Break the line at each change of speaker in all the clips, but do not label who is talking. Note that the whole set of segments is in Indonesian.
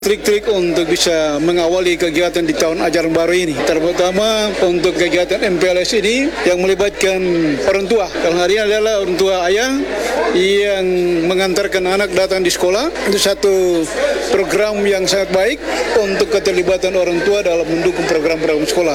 Trik-trik untuk bisa mengawali kegiatan di tahun ajaran baru ini, terutama untuk kegiatan MPLS ini yang melibatkan orang tua. Dalam hari ini adalah orang tua ayah yang mengantarkan anak datang di sekolah. Itu satu program yang sangat baik untuk keterlibatan orang tua dalam mendukung program-program sekolah.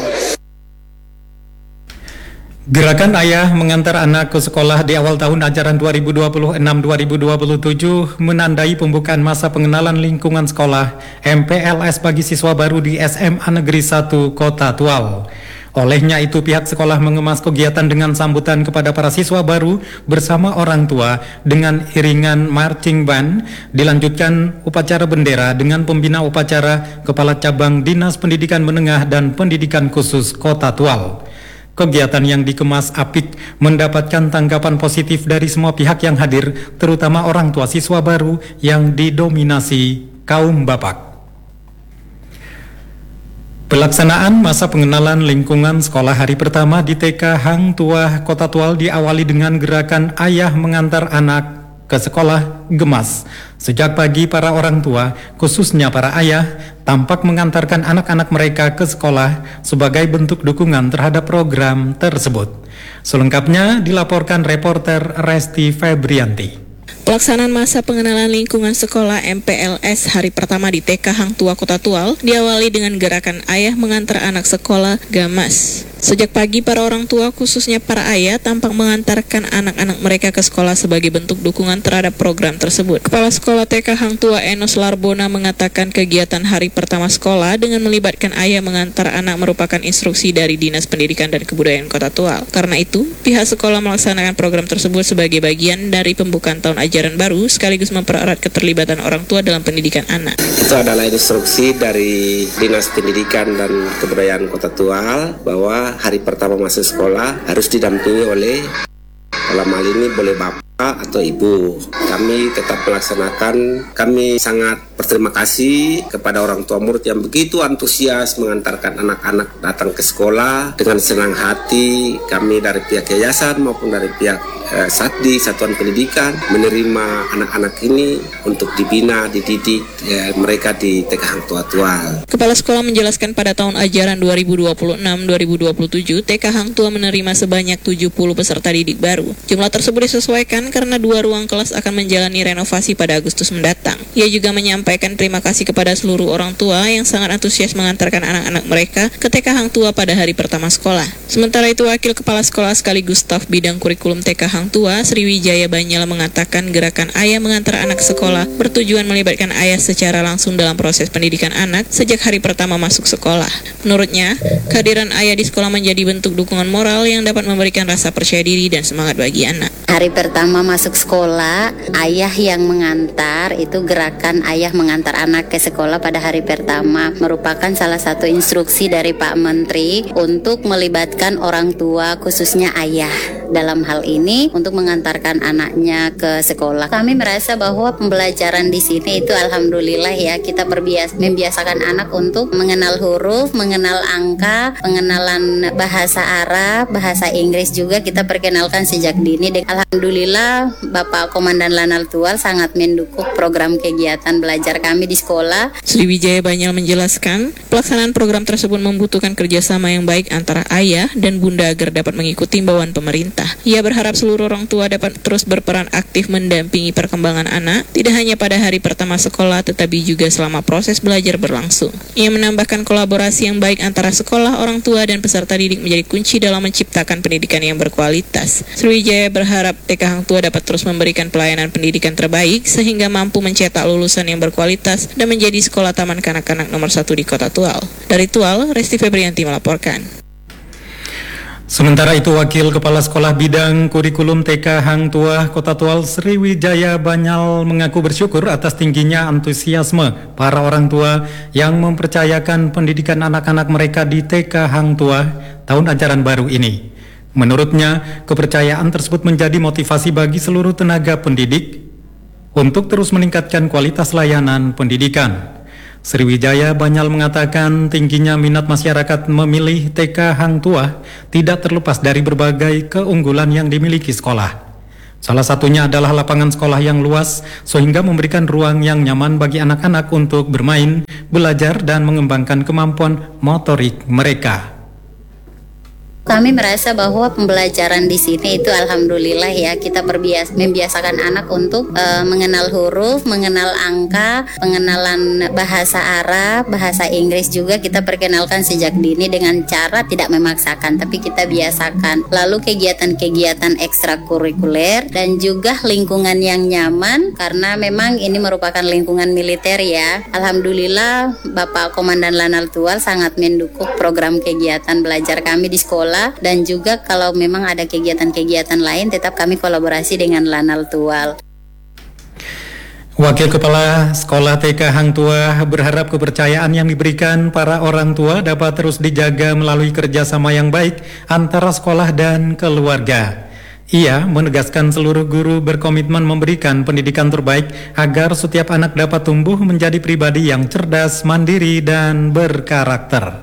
Gerakan Ayah Mengantar Anak ke Sekolah di awal tahun ajaran 2026-2027 menandai pembukaan masa pengenalan lingkungan sekolah MPLS bagi siswa baru di SMA Negeri 1 Kota Tual. Olehnya itu pihak sekolah mengemas kegiatan dengan sambutan kepada para siswa baru bersama orang tua dengan iringan marching band, dilanjutkan upacara bendera dengan pembina upacara Kepala Cabang Dinas Pendidikan Menengah dan Pendidikan Khusus Kota Tual. Kegiatan yang dikemas apik mendapatkan tanggapan positif dari semua pihak yang hadir, terutama orang tua siswa baru yang didominasi kaum bapak. Pelaksanaan masa pengenalan lingkungan sekolah hari pertama di TK Hang Tuah Kota Tual diawali dengan gerakan Ayah Mengantar Anak ke Sekolah Gemas. Sejak pagi para orang tua, khususnya para ayah, tampak mengantarkan anak-anak mereka ke sekolah sebagai bentuk dukungan terhadap program tersebut. Selengkapnya dilaporkan reporter Resti Febrianti.
Pelaksanaan masa pengenalan lingkungan sekolah MPLS hari pertama di TK Hang Tuah Kota Tual diawali dengan gerakan Ayah Mengantar Anak Sekolah Gamas. Sejak pagi para orang tua khususnya para ayah tampak mengantarkan anak-anak mereka ke sekolah sebagai bentuk dukungan terhadap program tersebut. Kepala Sekolah TK Hang Tuah Enos Larbona mengatakan kegiatan hari pertama sekolah dengan melibatkan ayah mengantar anak merupakan instruksi dari Dinas Pendidikan dan Kebudayaan Kota Tual. Karena itu, pihak sekolah melaksanakan program tersebut sebagai bagian dari pembukaan tahun ajaran baru sekaligus mempererat keterlibatan orang tua dalam pendidikan anak.
Itu adalah instruksi dari Dinas Pendidikan dan Kebudayaan Kota Tual bahwa hari pertama masuk sekolah harus didampingi oleh, dalam hal ini boleh bapak atau ibu. Kami tetap melaksanakan, kami sangat berterima kasih kepada orang tua murid yang begitu antusias mengantarkan anak-anak datang ke sekolah dengan senang hati. Kami dari pihak yayasan maupun dari pihak Satdi, Satuan Pendidikan, menerima anak-anak ini untuk dibina, dididik mereka di TK Hang Tuah Tual.
Kepala sekolah menjelaskan pada tahun ajaran 2026-2027, TK Hang Tuah menerima sebanyak 70 peserta didik baru. Jumlah tersebut disesuaikan karena 2 ruang kelas akan menjalani renovasi pada Agustus mendatang. Ia juga menyampaikan terima kasih kepada seluruh orang tua yang sangat antusias mengantarkan anak-anak mereka ke TK Hang Tuah pada hari pertama sekolah. Sementara itu, Wakil Kepala Sekolah sekaligus staf bidang kurikulum TK Hang Tuah, Sriwijaya Banyala mengatakan gerakan Ayah Mengantar Anak Sekolah bertujuan melibatkan ayah secara langsung dalam proses pendidikan anak sejak hari pertama masuk sekolah. Menurutnya, kehadiran ayah di sekolah menjadi bentuk dukungan moral yang dapat memberikan rasa percaya diri dan semangat bagi anak.
Hari pertama masuk sekolah, ayah yang mengantar, itu gerakan Ayah Mengantar Anak ke Sekolah pada hari pertama merupakan salah satu instruksi dari Pak Menteri untuk melibatkan orang tua khususnya ayah dalam hal ini untuk mengantarkan anaknya ke sekolah. Kami merasa bahwa pembelajaran di sini itu alhamdulillah ya, kita membiasakan anak untuk mengenal huruf, mengenal angka, pengenalan bahasa Arab, bahasa Inggris juga kita perkenalkan sejak dini. Alhamdulillah Bapak Komandan Lanal Tual sangat mendukung program kegiatan belajar kami di sekolah.
Sriwijaya Banyal menjelaskan, pelaksanaan program tersebut membutuhkan kerjasama yang baik antara ayah dan bunda agar dapat mengikuti imbauan pemerintah. Ia berharap seluruh orang tua dapat terus berperan aktif mendampingi perkembangan anak, tidak hanya pada hari pertama sekolah tetapi juga selama proses belajar berlangsung. Ia menambahkan kolaborasi yang baik antara sekolah, orang tua, dan peserta didik menjadi kunci dalam menciptakan pendidikan yang berkualitas. Sriwijaya berharap TK Hang Tuah dapat terus memberikan pelayanan pendidikan terbaik sehingga mampu mencetak lulusan yang berkualitas dan menjadi sekolah taman kanak-kanak nomor 1 di Kota Tual. Dari Tual, Resti Febrianti melaporkan.
Sementara itu, Wakil Kepala Sekolah Bidang Kurikulum TK Hang Tuah Kota Tual Sriwijaya Banyal mengaku bersyukur atas tingginya antusiasme para orang tua yang mempercayakan pendidikan anak-anak mereka di TK Hang Tuah tahun ajaran baru ini. Menurutnya, kepercayaan tersebut menjadi motivasi bagi seluruh tenaga pendidik untuk terus meningkatkan kualitas layanan pendidikan. Sriwijaya Banyal mengatakan tingginya minat masyarakat memilih TK Hang Tuah tidak terlepas dari berbagai keunggulan yang dimiliki sekolah. Salah satunya adalah lapangan sekolah yang luas sehingga memberikan ruang yang nyaman bagi anak-anak untuk bermain, belajar, dan mengembangkan kemampuan motorik mereka.
Kami merasa bahwa pembelajaran di sini itu alhamdulillah ya, kita membiasakan anak untuk mengenal huruf, mengenal angka, pengenalan bahasa Arab, bahasa Inggris juga kita perkenalkan sejak dini dengan cara tidak memaksakan, tapi kita biasakan. Lalu kegiatan-kegiatan ekstrakurikuler dan juga lingkungan yang nyaman karena memang ini merupakan lingkungan militer ya. Alhamdulillah Bapak Komandan Lanal Tual sangat mendukung program kegiatan belajar kami di sekolah. Dan juga kalau memang ada kegiatan-kegiatan lain tetap kami kolaborasi dengan Lanal Tual.
Wakil Kepala Sekolah TK Hang Tuah berharap kepercayaan yang diberikan para orang tua dapat terus dijaga melalui kerjasama yang baik antara sekolah dan keluarga. Ia menegaskan seluruh guru berkomitmen memberikan pendidikan terbaik agar setiap anak dapat tumbuh menjadi pribadi yang cerdas, mandiri, dan berkarakter.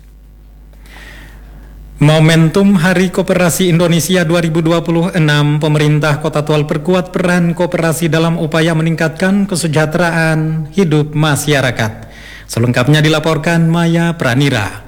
Momentum Hari Koperasi Indonesia 2026, pemerintah Kota Tual perkuat peran koperasi dalam upaya meningkatkan kesejahteraan hidup masyarakat. Selengkapnya dilaporkan Maya Pranira.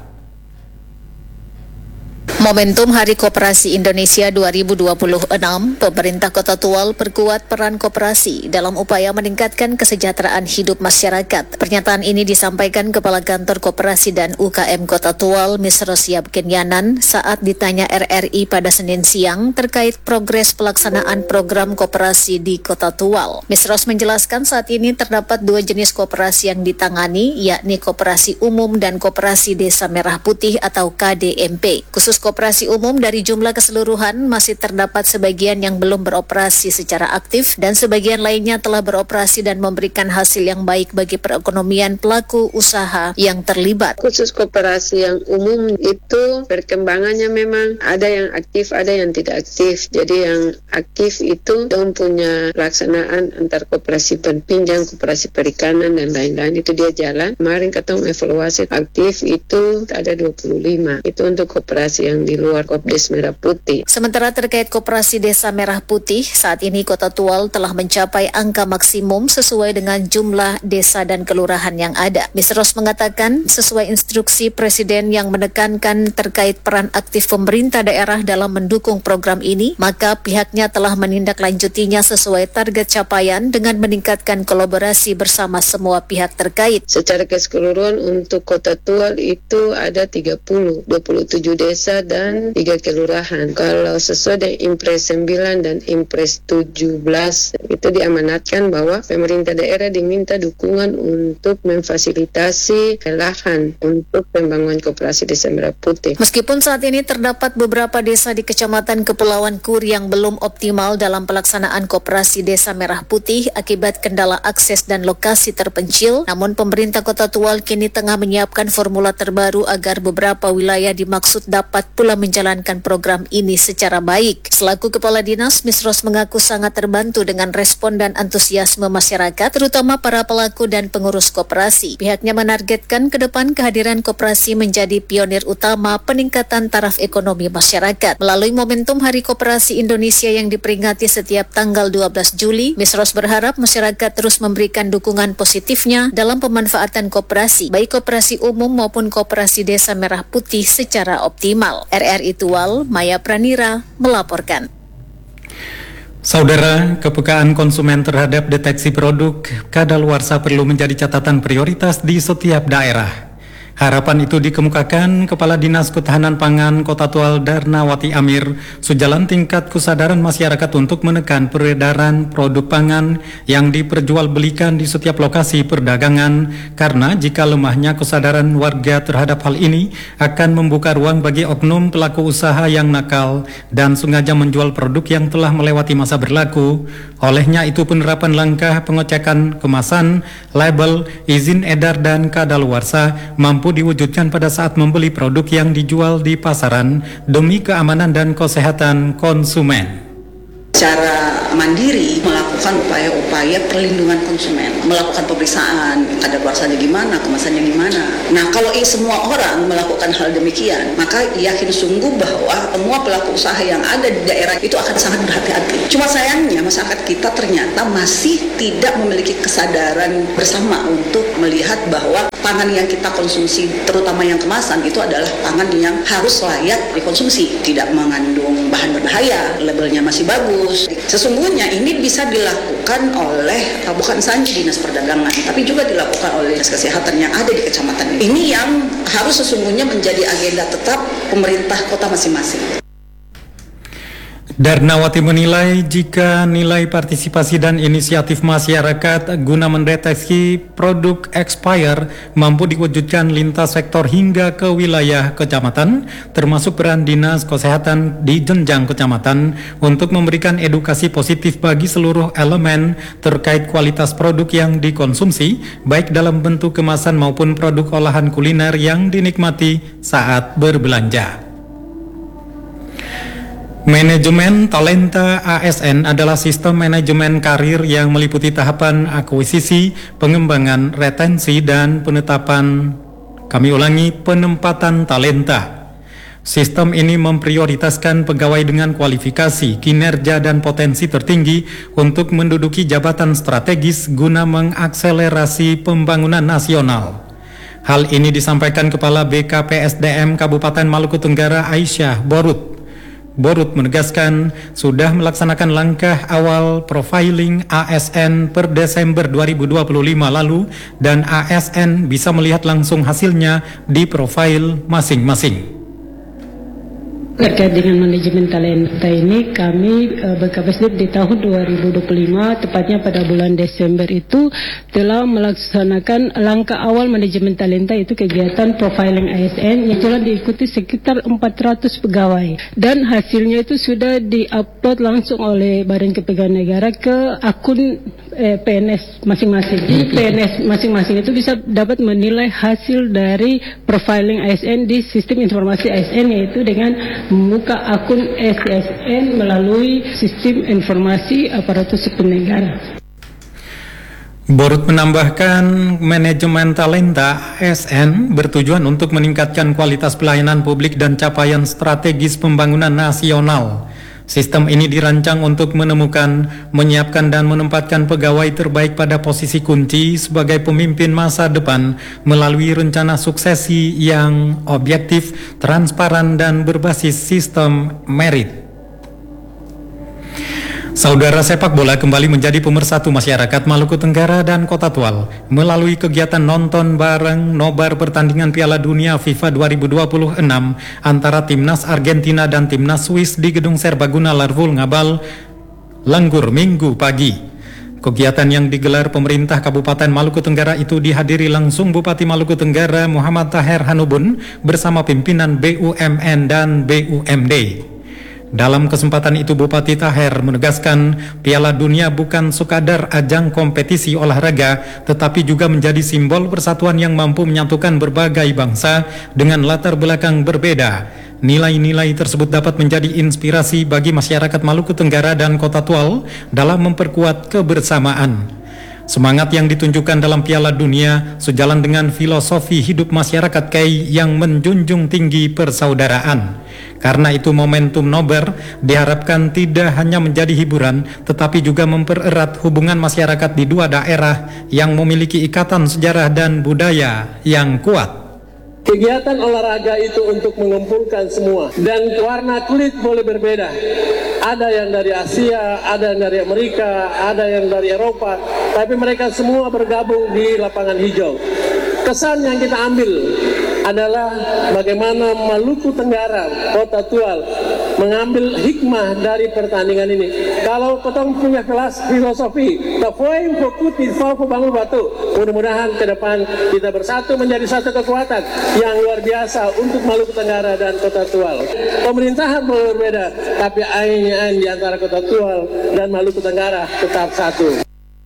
Momentum Hari Koperasi Indonesia 2026, pemerintah Kota Tual perkuat peran koperasi dalam upaya meningkatkan kesejahteraan hidup masyarakat. Pernyataan ini disampaikan Kepala Kantor Koperasi dan UKM Kota Tual, Misros Siap Kenyanan, saat ditanya RRI pada Senin siang terkait progres pelaksanaan program koperasi di Kota Tual. Misros menjelaskan saat ini terdapat dua jenis koperasi yang ditangani, yakni Koperasi Umum dan Koperasi Desa Merah Putih atau KDMP. Khusus koperasi umum dari jumlah keseluruhan masih terdapat sebagian yang belum beroperasi secara aktif dan sebagian lainnya telah beroperasi dan memberikan hasil yang baik bagi perekonomian pelaku usaha yang terlibat.
Khusus koperasi yang umum itu perkembangannya memang ada yang aktif, ada yang tidak aktif. Jadi yang aktif itu dong punya pelaksanaan antar koperasi pinjam, koperasi perikanan dan lain-lain itu dia jalan. Kemarin ketemu evaluasi aktif itu ada 25. Itu untuk koperasi yang di luar Kopdes Merah Putih.
Sementara terkait Koperasi Desa Merah Putih, saat ini Kota Tual telah mencapai angka maksimum sesuai dengan jumlah desa dan kelurahan yang ada. Misros mengatakan sesuai instruksi Presiden yang menekankan terkait peran aktif pemerintah daerah dalam mendukung program ini, maka pihaknya telah menindaklanjutinya sesuai target capaian dengan meningkatkan kolaborasi bersama semua pihak terkait.
Secara keseluruhan untuk Kota Tual itu ada 27 desa dan 3 kelurahan. Kalau sesuai dengan Impres 9 dan Impres 17 itu diamanatkan bahwa pemerintah daerah diminta dukungan untuk memfasilitasi lahan untuk pembangunan koperasi Desa Merah Putih.
Meskipun saat ini terdapat beberapa desa di Kecamatan Kepulauan Kur yang belum optimal dalam pelaksanaan koperasi Desa Merah Putih akibat kendala akses dan lokasi terpencil, namun pemerintah Kota Tual kini tengah menyiapkan formula terbaru agar beberapa wilayah dimaksud dapat pula menjalankan program ini secara baik. Selaku Kepala Dinas, Misros mengaku sangat terbantu dengan respon dan antusiasme masyarakat, terutama para pelaku dan pengurus koperasi. Pihaknya menargetkan ke depan kehadiran koperasi menjadi pionir utama peningkatan taraf ekonomi masyarakat. Melalui momentum Hari Koperasi Indonesia yang diperingati setiap tanggal 12 Juli, Misros berharap masyarakat terus memberikan dukungan positifnya dalam pemanfaatan koperasi, baik koperasi umum maupun koperasi Desa Merah Putih secara optimal. RRI Tual, Maya Pranira melaporkan.
Saudara, kepekaan konsumen terhadap deteksi produk kadaluarsa perlu menjadi catatan prioritas di setiap daerah. Harapan itu dikemukakan Kepala Dinas Ketahanan Pangan Kota Tual Darnawati Amir sejalan tingkat kesadaran masyarakat untuk menekan peredaran produk pangan yang diperjualbelikan di setiap lokasi perdagangan, karena jika lemahnya kesadaran warga terhadap hal ini akan membuka ruang bagi oknum pelaku usaha yang nakal dan sengaja menjual produk yang telah melewati masa berlaku. Olehnya itu penerapan langkah pengecekan kemasan, label, izin edar dan kadaluarsa mampu diwujudkan pada saat membeli produk yang dijual di pasaran demi keamanan dan kesehatan konsumen.
secara mandiri melakukan upaya-upaya perlindungan konsumen, melakukan pemeriksaan kadaluarsanya gimana, kemasannya gimana. Nah, kalau semua orang melakukan hal demikian, maka yakin sungguh bahwa semua pelaku usaha yang ada di daerah itu akan sangat berhati-hati. Cuma sayangnya masyarakat kita ternyata masih tidak memiliki kesadaran bersama untuk melihat bahwa pangan yang kita konsumsi, terutama yang kemasan, itu adalah pangan yang harus layak dikonsumsi, tidak mengandung bahan berbahaya, labelnya masih bagus. Sesungguhnya ini bisa dilakukan oleh bukan saja Dinas Perdagangan, tapi juga dilakukan oleh Dinas Kesehatan yang ada di kecamatan ini. Ini yang harus sesungguhnya menjadi agenda tetap pemerintah kota masing-masing.
Darnawati menilai jika nilai partisipasi dan inisiatif masyarakat guna mendeteksi produk expire mampu diwujudkan lintas sektor hingga ke wilayah kecamatan, termasuk peran Dinas Kesehatan di jenjang kecamatan untuk memberikan edukasi positif bagi seluruh elemen terkait kualitas produk yang dikonsumsi, baik dalam bentuk kemasan maupun produk olahan kuliner yang dinikmati saat berbelanja. Manajemen talenta ASN adalah sistem manajemen karir yang meliputi tahapan akuisisi, pengembangan, retensi, dan penempatan talenta. Sistem ini memprioritaskan pegawai dengan kualifikasi, kinerja, dan potensi tertinggi untuk menduduki jabatan strategis guna mengakselerasi pembangunan nasional. Hal ini disampaikan Kepala BKPSDM Kabupaten Maluku Tenggara Aisyah Borut. Borut menegaskan sudah melaksanakan langkah awal profiling ASN per Desember 2025 lalu dan ASN bisa melihat langsung hasilnya di profil masing-masing.
Terkait dengan manajemen talenta ini, kami BKPSDM di tahun 2025, tepatnya pada bulan Desember itu, telah melaksanakan langkah awal manajemen talenta, itu kegiatan profiling ASN yang telah diikuti sekitar 400 pegawai. Dan hasilnya itu sudah di-upload langsung oleh Badan Kepegawaian Negara ke akun PNS masing-masing. Jadi PNS masing-masing itu bisa dapat menilai hasil dari profiling ASN di sistem informasi ASN, yaitu dengan membuka akun SSN melalui sistem informasi aparatur sipil negara.
Borut menambahkan manajemen talenta ASN bertujuan untuk meningkatkan kualitas pelayanan publik dan capaian strategis pembangunan nasional. Sistem ini dirancang untuk menemukan, menyiapkan, dan menempatkan pegawai terbaik pada posisi kunci sebagai pemimpin masa depan melalui rencana suksesi yang objektif, transparan, dan berbasis sistem merit. Saudara, sepak bola kembali menjadi pemersatu masyarakat Maluku Tenggara dan Kota Tual melalui kegiatan nonton bareng nobar pertandingan Piala Dunia FIFA 2026 antara Timnas Argentina dan Timnas Swiss di Gedung Serbaguna Larvul Ngabal, Langgur, Minggu pagi. Kegiatan yang digelar pemerintah Kabupaten Maluku Tenggara itu dihadiri langsung Bupati Maluku Tenggara Muhammad Taher Hanubun bersama pimpinan BUMN dan BUMD. Dalam kesempatan itu Bupati Taher menegaskan Piala Dunia bukan sekadar ajang kompetisi olahraga, tetapi juga menjadi simbol persatuan yang mampu menyatukan berbagai bangsa dengan latar belakang berbeda. Nilai-nilai tersebut dapat menjadi inspirasi bagi masyarakat Maluku Tenggara dan Kota Tual dalam memperkuat kebersamaan. Semangat yang ditunjukkan dalam Piala Dunia sejalan dengan filosofi hidup masyarakat KEI yang menjunjung tinggi persaudaraan. Karena itu momentum nobar diharapkan tidak hanya menjadi hiburan, tetapi juga mempererat hubungan masyarakat di dua daerah yang memiliki ikatan sejarah dan budaya yang kuat.
Kegiatan olahraga itu untuk mengumpulkan semua, dan warna kulit boleh berbeda. Ada yang dari Asia, ada yang dari Amerika, ada yang dari Eropa, tapi mereka semua bergabung di lapangan hijau. Kesan yang kita ambil adalah bagaimana Maluku Tenggara, Kota Tual mengambil hikmah dari pertandingan ini. Kalau kita punya kelas filosofi, tafoim fokuti fauku bangun batu. Mudah-mudahan ke depan kita bersatu menjadi satu kekuatan yang luar biasa untuk Maluku Tenggara dan Kota Tual. Pemerintahan berbeda, tapi ain di antara Kota Tual dan Maluku Tenggara tetap satu.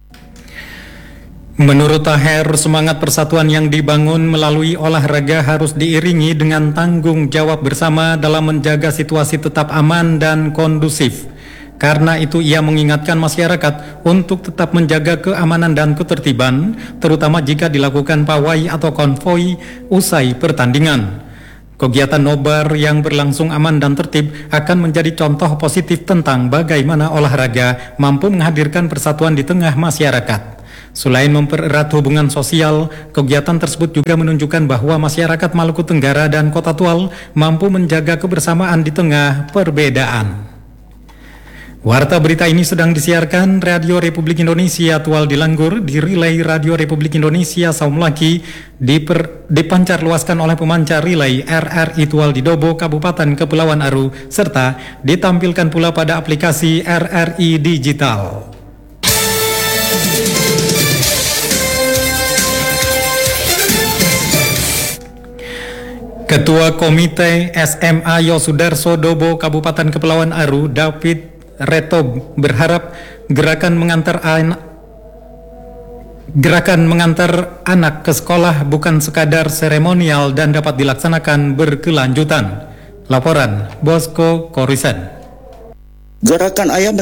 Menurut Taher, semangat persatuan yang dibangun melalui olahraga harus diiringi dengan tanggung jawab bersama dalam menjaga situasi tetap aman dan kondusif. Karena itu ia mengingatkan masyarakat untuk tetap menjaga keamanan dan ketertiban, terutama jika dilakukan pawai atau konvoi usai pertandingan. Kegiatan nobar yang berlangsung aman dan tertib akan menjadi contoh positif tentang bagaimana olahraga mampu menghadirkan persatuan di tengah masyarakat. Selain mempererat hubungan sosial, kegiatan tersebut juga menunjukkan bahwa masyarakat Maluku Tenggara dan Kota Tual mampu menjaga kebersamaan di tengah perbedaan. Warta berita ini sedang disiarkan Radio Republik Indonesia Tual di Langgur, di relay Radio Republik Indonesia Saumlaki, dipancar luaskan oleh pemancar relay RRI Tual di Dobo, Kabupaten Kepulauan Aru, serta ditampilkan pula pada aplikasi RRI Digital. Ketua Komite SMA Yosudarso Dobo, Kabupaten Kepulauan Aru, David Retob berharap gerakan mengantar anak ke sekolah bukan sekadar seremonial dan dapat dilaksanakan berkelanjutan. Laporan Bosco Korisen.
Gerakan ayah